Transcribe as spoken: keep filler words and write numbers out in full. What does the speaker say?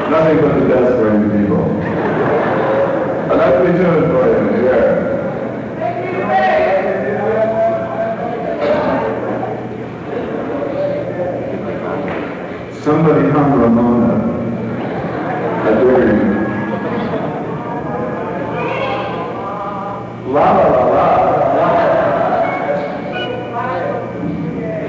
Nothing but the best for you people. A lovely tune for you, here. Somebody hung Ramona.